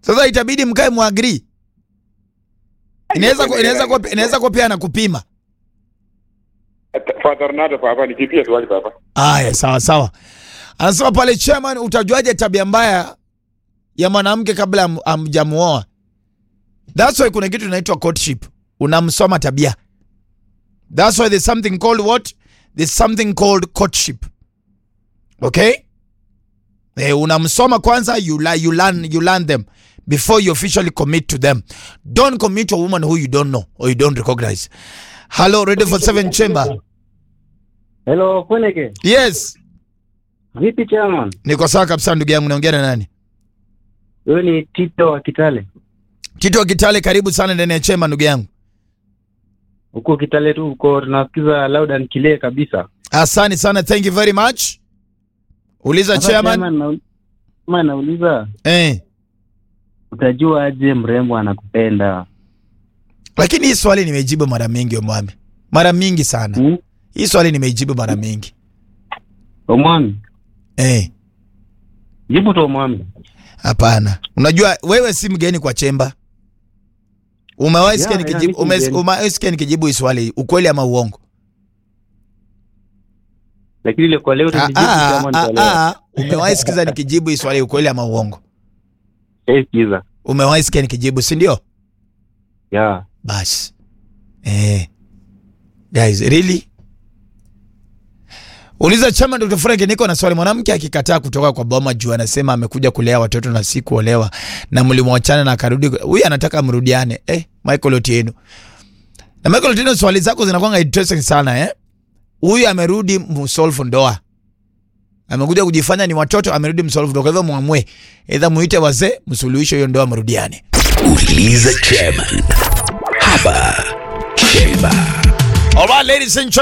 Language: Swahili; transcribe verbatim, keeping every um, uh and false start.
Sasa itabidi mkae muagree. Inaweza inaweza kwa inaweza kwa pia na kupima. Father nada papa nikipia swali papa. Aya, sawa sawa. Anasema pale chairman, utajuaje tabia mbaya ya mwanamke kabla hamjamuoa? That's why kuna kitu inaitwa courtship. Unamsoma tabia. That's why there's something called what? There's something called courtship. Okay? Eh, unamsoma kwanza, you, you learn you learn them before you officially commit to them. Don't commit to a woman who you don't know or you don't recognize. Hello, ready for seven chamber. Hello, Funeke. Yes. Vipi chairman? Niko sawa kabisa ndugu yangu, naongea na nani? Wewe ni Tito wa Kitale. Tito wa Kitale, karibu sana ndani ya chema ndugu yangu. Uko Kitale tu uko tunasikiza loud and clear kabisa. Asante sana, thank you very much. Uliza chairman. Chairman na nauliza. Eh. Utajua aje mrembo anakupenda? Lakini hii swali nimejibu mara mingi omwami. Mara mingi sana. Hmm? Hii swali nimejibu mara mingi. Omwami. Eh. Jibu tu omwami. Hapana. Unajua wewe si mgeni kwa chemba. Umewahi sikia yeah, nikijibu umewahi sikia nikijibu hii swali ukweli ama uongo? Lakini ile kwa leo tujibu kama ni kwa leo. Umewahi sikiza nikijibu hii swali ukweli ama uongo? Eh, sikiza. Umewahi sikia nikijibu, si ndio? Yeah. Bas. Eh. Guys, really? Uliza chama Doctor Frank, niko na swali. Mwanamke akikataa kutoka kwa boma juu anasema amekuja kulea watoto na si kuolewa na mlimwachana na akarudi, huyu anataka mrudiane. Eh, Michael Otieno. Na Michael Otieno, swali zako zinakuwa interesting sana eh? Huyu amerudi msolve ndoa. Amekuja kujifanya ni watoto, amerudi msolve ndoa. Kwa hivyo muamue, either muite wazee msuluhisho hiyo ndoa mrudiane. Uliza chairman. Hapa Chemba. All right, ladies and gentlemen.